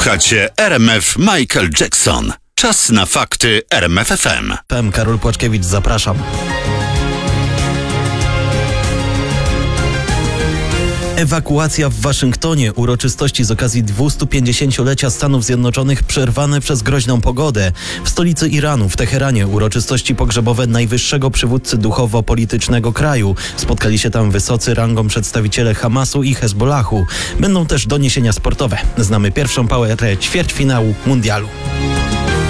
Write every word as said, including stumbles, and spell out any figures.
Słuchacie R M F Michael Jackson. Czas na fakty R M F F M. P M Karol Płaczkiewicz, zapraszam. Ewakuacja w Waszyngtonie. Uroczystości z okazji dwustupięćdziesięciolecia Stanów Zjednoczonych przerwane przez groźną pogodę. W stolicy Iranu, w Teheranie, uroczystości pogrzebowe najwyższego przywódcy duchowo-politycznego kraju. Spotkali się tam wysocy rangą przedstawiciele Hamasu i Hezbollahu. Będą też doniesienia sportowe. Znamy pierwszą parę ćwierćfinału mundialu.